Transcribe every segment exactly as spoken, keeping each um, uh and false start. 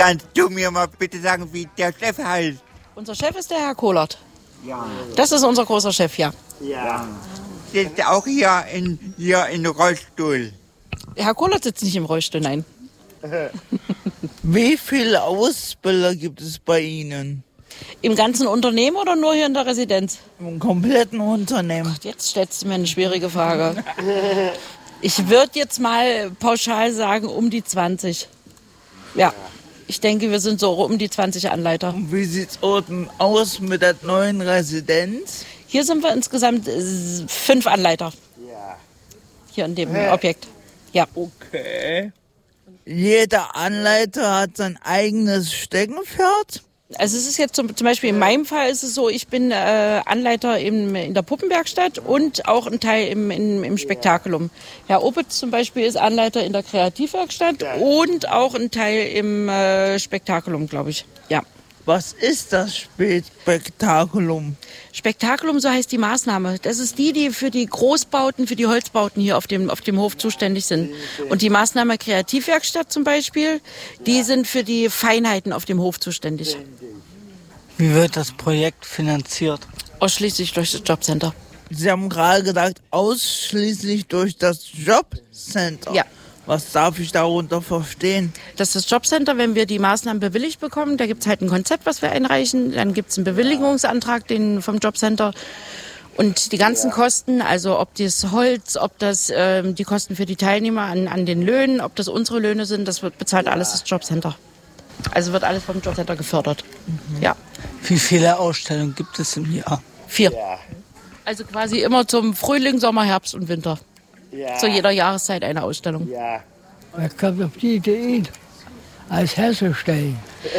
Kannst du mir mal bitte sagen, wie der Chef heißt? Unser Chef ist der Herr Kohlert. Ja. Das ist unser großer Chef, ja. Ja. Sitzt auch hier in, hier in Rollstuhl? Herr Kohlert sitzt nicht im Rollstuhl, nein. Wie viele Ausbilder gibt es bei Ihnen? Im ganzen Unternehmen oder nur hier in der Residenz? Im kompletten Unternehmen. Ach, jetzt stellst du mir eine schwierige Frage. Ich würde jetzt mal pauschal sagen, um die zwanzig. Ja, ich denke, wir sind so um die zwanzig Anleiter. Und wie sieht es unten aus mit der neuen Residenz? Hier sind wir insgesamt äh, fünf Anleiter. Hier in dem Objekt. Ja. Okay. Jeder Anleiter hat sein eigenes Steckenpferd? Also es ist jetzt zum, zum Beispiel in meinem Fall ist es so, ich bin äh, Anleiter im, in der Puppenwerkstatt und auch ein Teil im, im, im Spektakulum. Herr Opitz zum Beispiel ist Anleiter in der Kreativwerkstatt und auch ein Teil im äh, Spektakulum, glaube ich. Ja. Was ist das Spektakulum? Spektakulum, so heißt die Maßnahme. Das ist die, die für die Großbauten, für die Holzbauten hier auf dem, auf dem Hof zuständig sind. Und die Maßnahme Kreativwerkstatt zum Beispiel, die sind für die Feinheiten auf dem Hof zuständig. Wie wird das Projekt finanziert? Ausschließlich durch das Jobcenter. Sie haben gerade gesagt, ausschließlich durch das Jobcenter. Ja. Was darf ich darunter verstehen? Das ist das Jobcenter, wenn wir die Maßnahmen bewilligt bekommen, da gibt es halt ein Konzept, was wir einreichen. Dann gibt es einen Bewilligungsantrag den vom Jobcenter. Und die ganzen ja. Kosten, also ob das Holz, ob das äh, die Kosten für die Teilnehmer an, an den Löhnen, ob das unsere Löhne sind, das wird bezahlt ja. alles das Jobcenter. Also wird alles vom Jobcenter gefördert. Mhm. Ja. Wie viele Ausstellungen gibt es im Jahr? Vier. Ja. Also quasi immer zum Frühling, Sommer, Herbst und Winter. Ja. Zu jeder Jahreszeit eine Ausstellung. Ja. Wer kommt auf die Idee, als herzustellen?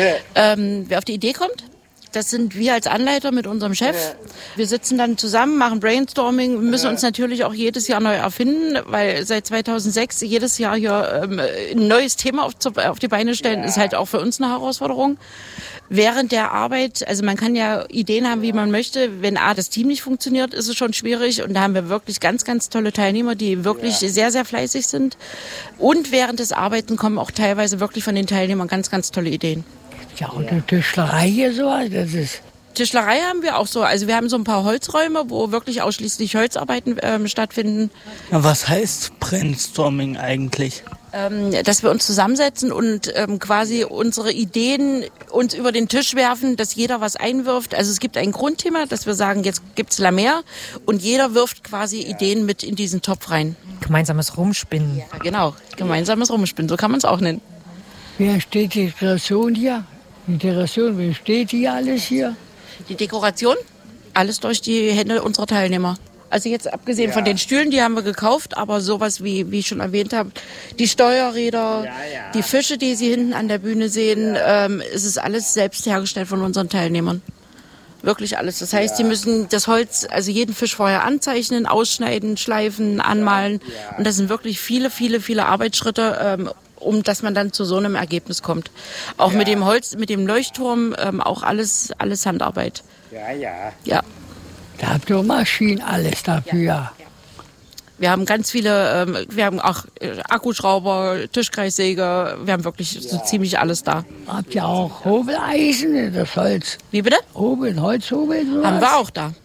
Ähm, wer auf die Idee kommt? Das sind wir als Anleiter mit unserem Chef. Wir sitzen dann zusammen, machen Brainstorming, müssen uns natürlich auch jedes Jahr neu erfinden, weil seit zweitausendsechs jedes Jahr hier ähm, ein neues Thema auf, auf die Beine stellen, ist halt auch für uns eine Herausforderung. Während der Arbeit, also man kann ja Ideen haben, wie man möchte. Wenn A, das Team nicht funktioniert, ist es schon schwierig. Und da haben wir wirklich ganz, ganz tolle Teilnehmer, die wirklich ja. sehr, sehr fleißig sind. Und während des Arbeiten kommen auch teilweise wirklich von den Teilnehmern ganz, ganz tolle Ideen. Ja, und eine Tischlerei hier so, das ist... Tischlerei haben wir auch so. Also wir haben so ein paar Holzräume, wo wirklich ausschließlich Holzarbeiten ähm, stattfinden. Ja, was heißt Brainstorming eigentlich? Ähm, dass wir uns zusammensetzen und ähm, quasi unsere Ideen uns über den Tisch werfen, dass jeder was einwirft. Also es gibt ein Grundthema, dass wir sagen, jetzt gibt's Lamer und jeder wirft quasi Ideen mit in diesen Topf rein. Gemeinsames Rumspinnen. Ja, genau, gemeinsames Rumspinnen, so kann man es auch nennen. Wie entsteht die Dekoration hier? Die Dekoration, wie entsteht die alles hier? Die Dekoration, alles durch die Hände unserer Teilnehmer. Also jetzt abgesehen ja. von den Stühlen, die haben wir gekauft, aber sowas wie, wie ich schon erwähnt habe, die Steuerräder, ja, ja. die Fische, die Sie hinten an der Bühne sehen, ja. ähm, es ist alles selbst hergestellt von unseren Teilnehmern. Wirklich alles. Das heißt, ja. Sie müssen das Holz, also jeden Fisch vorher anzeichnen, ausschneiden, schleifen, anmalen. Ja. Ja. Und das sind wirklich viele, viele, viele Arbeitsschritte, ähm, um dass man dann zu so einem Ergebnis kommt. Auch ja. mit dem Holz, mit dem Leuchtturm, ähm, auch alles, alles Handarbeit. Ja, ja. Ja. Da habt ihr Maschinen, alles dafür. Ja. Wir haben ganz viele, ähm, wir haben auch äh, Akkuschrauber, Tischkreissäge, wir haben wirklich ja. so ziemlich alles da. Habt ihr auch Hobeleisen, das Holz? Wie bitte? Hobel, Holzhobel? Sowas? Haben wir auch da.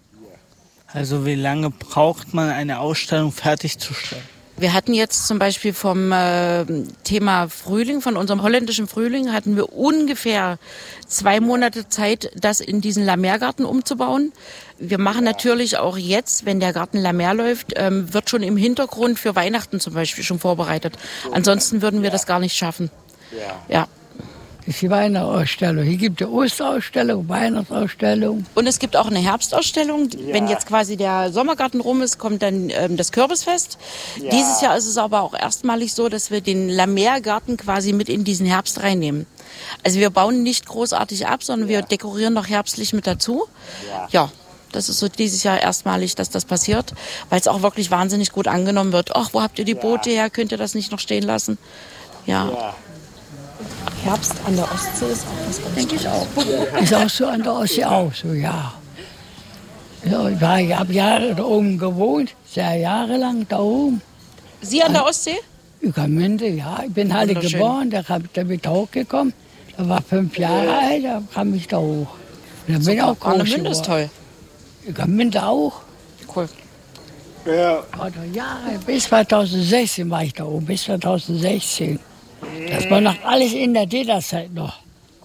Also wie lange braucht man, eine Ausstellung fertigzustellen? Wir hatten jetzt zum Beispiel vom äh, Thema Frühling, von unserem holländischen Frühling, hatten wir ungefähr zwei Monate Zeit, das in diesen Lamergarten umzubauen. Wir machen natürlich auch jetzt, wenn der Garten Lamer läuft, ähm, wird schon im Hintergrund für Weihnachten zum Beispiel schon vorbereitet. Ansonsten würden wir das gar nicht schaffen. Ja. Das ist die Weihnachtsausstellung. Hier gibt es eine Osterausstellung, Weihnachtsausstellung. Und es gibt auch eine Herbstausstellung. Ja. Wenn jetzt quasi der Sommergarten rum ist, kommt dann ähm, das Kürbisfest. Ja. Dieses Jahr ist es aber auch erstmalig so, dass wir den Lamergarten quasi mit in diesen Herbst reinnehmen. Also wir bauen nicht großartig ab, sondern ja. wir dekorieren noch herbstlich mit dazu. Ja. ja. Das ist so dieses Jahr erstmalig, dass das passiert, weil es auch wirklich wahnsinnig gut angenommen wird. Ach, wo habt ihr die ja. Boote her? Könnt ihr das nicht noch stehen lassen? Ja. ja. Herbst an der Ostsee ist auch was ganz Denke ich auch. Ist auch so an der Ostsee auch so, ja. ja ich war, ich habe Jahre da oben gewohnt, sehr jahrelang da oben. Sie an der Ostsee? Ueckermünde, ja. Ich bin halt geboren, da bin ich hochgekommen. Da war fünf Jahre alt, da kam ich da hoch. Da bin ich auch groß Arnemünde ist geworden. toll. Garmünde auch. Cool. War da Jahre, bis zweitausendsechzehn war ich da oben, bis zweitausendsechzehn. Das war noch alles in der D E D A-Zeit noch.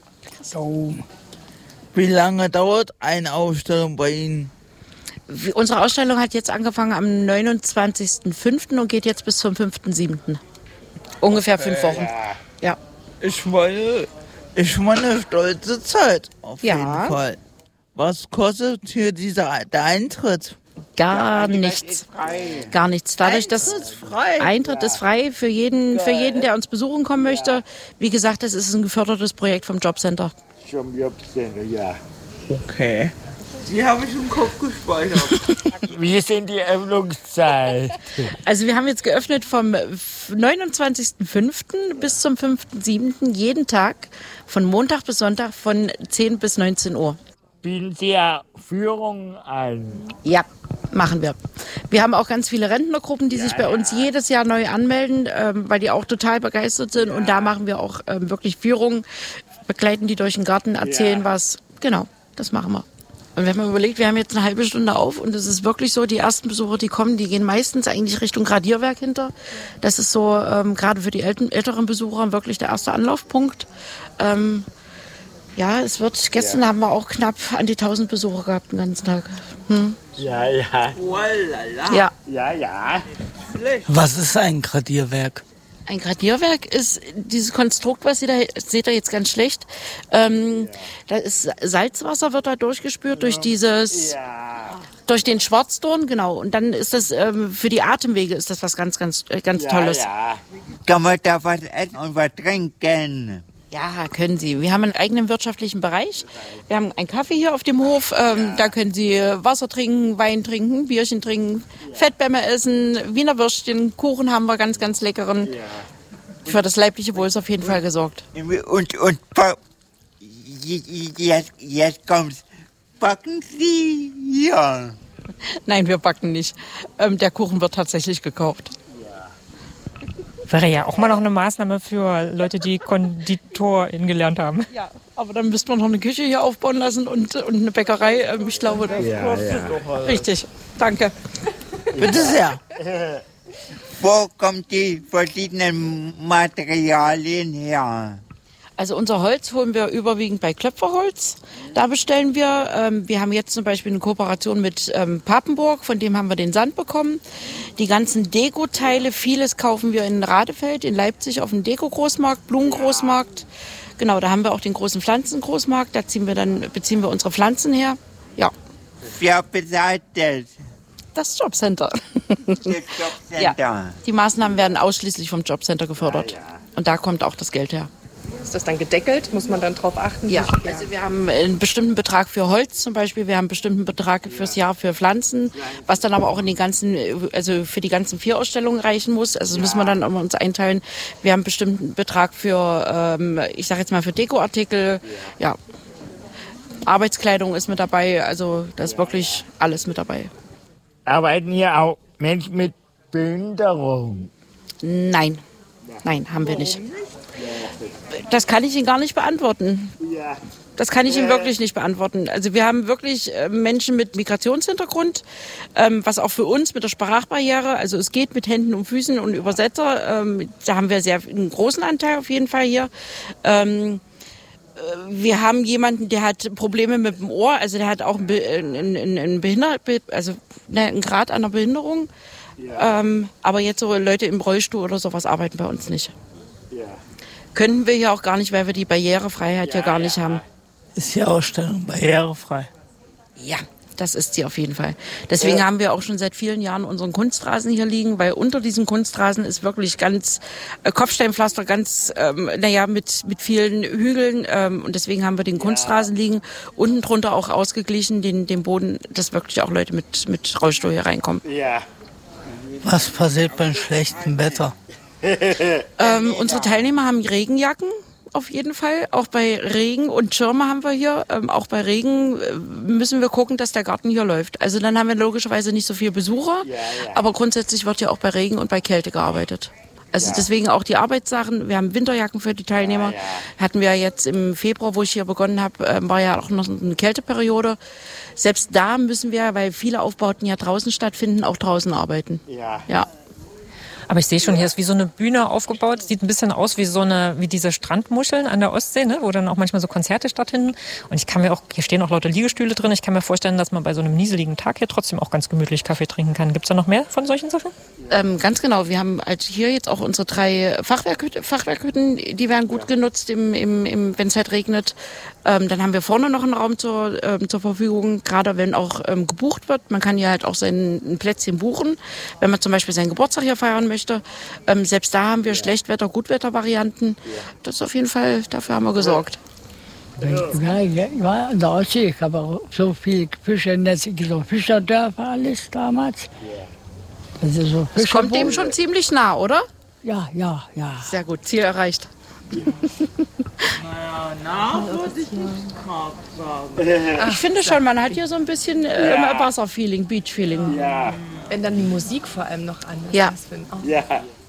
Da oben. Wie lange dauert eine Ausstellung bei Ihnen? Wie- Unsere Ausstellung hat jetzt angefangen am neunundzwanzigsten fünften und geht jetzt bis zum fünften siebten Ungefähr fünf Wochen. Ja. Ich meine, ich meine eine stolze Zeit, auf Ja. jeden Fall. Was kostet hier dieser, der Eintritt? Gar nichts. Gar nichts. Dadurch, dass Eintritt frei. Eintritt ist frei für jeden, für jeden, der uns besuchen kommen möchte. Wie gesagt, das ist ein gefördertes Projekt vom Jobcenter. Zum Jobcenter, ja. Okay. Die habe ich im Kopf gespeichert. Wie ist denn die Öffnungszeit? Also wir haben jetzt geöffnet vom neunundzwanzigsten fünften bis zum fünften siebten jeden Tag von Montag bis Sonntag von zehn bis neunzehn Uhr. Bieten Sie ja Führungen an? Ja, machen wir. Wir haben auch ganz viele Rentnergruppen, die sich bei uns jedes Jahr neu anmelden, ähm, weil die auch total begeistert sind. Und da machen wir auch ähm, wirklich Führungen, begleiten die durch den Garten, erzählen was. Genau, das machen wir. Und wenn man überlegt, wir haben jetzt eine halbe Stunde auf und es ist wirklich so, die ersten Besucher, die kommen, die gehen meistens eigentlich Richtung Gradierwerk hinter. Das ist so ähm, gerade für die älten, älteren Besucher wirklich der erste Anlaufpunkt. Ähm, ja, es wird, gestern haben wir auch knapp an die tausend Besucher gehabt den ganzen Tag. Hm. Ja, ja. Ja. Ja, ja. Was ist ein Gradierwerk? Ein Gradierwerk ist dieses Konstrukt, was ihr da seht, ihr jetzt ganz schlecht. Ähm, da ist Salzwasser wird da durchgespürt durch dieses, durch den Schwarzdorn, genau. Und dann ist das ähm, für die Atemwege ist das was ganz, ganz, äh, ganz Tolles. Ja. Kann man da was essen und was trinken? Ja, können Sie. Wir haben einen eigenen wirtschaftlichen Bereich. Wir haben einen Kaffee hier auf dem Hof. Ähm, da können Sie Wasser trinken, Wein trinken, Bierchen trinken, Fettbämme essen, Wiener Würstchen, Kuchen haben wir ganz, ganz leckeren. Für das leibliche Wohl ist auf jeden Fall gesorgt. Und, und, pa- jetzt, jetzt kommt's. Backen Sie hier. Nein, wir backen nicht. Ähm, der Kuchen wird tatsächlich gekauft. Wäre ja auch mal noch eine Maßnahme für Leute, die Konditorin gelernt haben. Ja, aber dann müsste man noch eine Küche hier aufbauen lassen und, und eine Bäckerei. Ähm, ich glaube, das Ja, ja. richtig. Danke. Bitte sehr. Wo kommen die verschiedenen Materialien her? Also unser Holz holen wir überwiegend bei Klöpferholz. Da bestellen wir. Ähm, wir haben jetzt zum Beispiel eine Kooperation mit ähm, Papenburg, von dem haben wir den Sand bekommen. Die ganzen Deko-Teile, vieles kaufen wir in Radefeld, in Leipzig auf dem Deko-Großmarkt, Blumengroßmarkt. Genau, da haben wir auch den großen Pflanzengroßmarkt. Da ziehen wir dann, beziehen wir unsere Pflanzen her. Ja, Wer bezahlt das? das Jobcenter. Das Jobcenter. Ja, die Maßnahmen werden ausschließlich vom Jobcenter gefördert. Und da kommt auch das Geld her. Ist das dann gedeckelt? Muss man dann drauf achten? Ja, also wir haben einen bestimmten Betrag für Holz zum Beispiel, wir haben einen bestimmten Betrag fürs Jahr für Pflanzen, was dann aber auch in den ganzen, also für die ganzen vier Ausstellungen reichen muss. Also das müssen wir dann immer uns einteilen. Wir haben einen bestimmten Betrag für, ähm, ich sage jetzt mal für Dekoartikel, ja. Arbeitskleidung ist mit dabei, also da ist wirklich alles mit dabei. Arbeiten hier auch Menschen mit Behinderung? Nein, nein, haben wir nicht. Das kann ich Ihnen gar nicht beantworten. Das kann ich Ihnen wirklich nicht beantworten. Also wir haben wirklich äh, Menschen mit Migrationshintergrund, ähm, was auch für uns mit der Sprachbarriere, also es geht mit Händen und Füßen und Übersetzer, ähm, da haben wir sehr einen großen Anteil auf jeden Fall hier. Ähm, äh, wir haben jemanden, der hat Probleme mit dem Ohr, also der hat auch einen, Be einen, einen, einen Behinder also ne, einen Grad einer Behinderung. Ähm, aber jetzt so Leute im Rollstuhl oder sowas arbeiten bei uns nicht. Könnten wir hier auch gar nicht, weil wir die Barrierefreiheit hier gar nicht haben. Ist die Ausstellung barrierefrei? Ja, das ist sie auf jeden Fall. Deswegen ja. haben wir auch schon seit vielen Jahren unseren Kunstrasen hier liegen, weil unter diesem Kunstrasen ist wirklich ganz äh, Kopfsteinpflaster, ganz, ähm, naja, mit, mit vielen Hügeln. Ähm, und deswegen haben wir den Kunstrasen liegen. Unten drunter auch ausgeglichen, den, den Boden, dass wirklich auch Leute mit, mit Rollstuhl hier reinkommen. Ja. Was passiert beim schlechten Wetter? Ähm, unsere Teilnehmer haben Regenjacken. Auf jeden Fall. Auch bei Regen und Schirme haben wir hier. Ähm, auch bei Regen äh, müssen wir gucken, dass der Garten hier läuft. Also dann haben wir logischerweise nicht so viele Besucher. Ja, ja. Aber grundsätzlich wird ja auch bei Regen und bei Kälte gearbeitet. Also deswegen auch die Arbeitssachen. Wir haben Winterjacken für die Teilnehmer. Hatten wir jetzt im Februar, wo ich hier begonnen habe, äh, war ja auch noch eine Kälteperiode. Selbst da müssen wir, weil viele Aufbauten ja draußen stattfinden, auch draußen arbeiten. Ja. Ja. Aber ich sehe schon, hier ist wie so eine Bühne aufgebaut. Sieht ein bisschen aus wie so eine, wie diese Strandmuscheln an der Ostsee, ne? Wo dann auch manchmal so Konzerte stattfinden. Und ich kann mir auch, hier stehen auch lauter Liegestühle drin. Ich kann mir vorstellen, dass man bei so einem nieseligen Tag hier trotzdem auch ganz gemütlich Kaffee trinken kann. Gibt es da noch mehr von solchen Sachen? Ähm, ganz genau. Wir haben halt hier jetzt auch unsere drei Fachwerkhütten, Fachwerkhütten, die werden gut genutzt, im, im, im, wenn es halt regnet. Ähm, dann haben wir vorne noch einen Raum zur, ähm, zur Verfügung, gerade wenn auch ähm, gebucht wird. Man kann hier halt auch sein ein Plätzchen buchen, wenn man zum Beispiel seinen Geburtstag hier feiern möchte. Ähm, selbst da haben wir Schlechtwetter-, Gutwetter-Varianten. Das ist auf jeden Fall, dafür haben wir gesorgt. Ja, ich war in der Ostsee, ich habe auch so viele Fische, so Fischerdörfer alles damals. Das ist so Das kommt dem schon ziemlich nah, oder? Ja, ja, ja. Sehr gut, Ziel erreicht. Naja, na, würde ich nicht gerade sagen. Ich finde schon, man hat hier so ein bisschen äh, Ja. Wasserfeeling, Beach-Feeling. Ja. Wenn dann die Musik vor allem noch an ist. Ja. Das find- oh. Ja.